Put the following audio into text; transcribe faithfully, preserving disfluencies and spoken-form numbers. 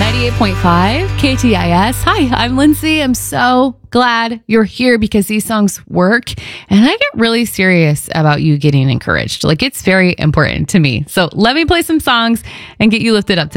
ninety-eight point five K T I S. Hi, I'm Lindsay. I'm so glad you're here because these songs work. And I get really serious about you getting encouraged. Like, it's very important to me. So let me play some songs and get you lifted up today.